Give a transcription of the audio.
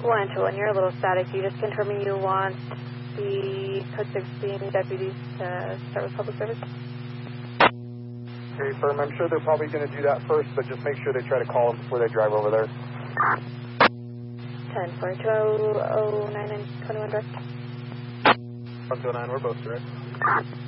1 to 1, you're a little static. You just confirming you want the code 16 deputies to start with public service? Okay, firm. I'm sure they're probably going to do that first, but just make sure they try to call them before they drive over there. 10-4-2-0-9 and 21 direct. 109, we're both direct.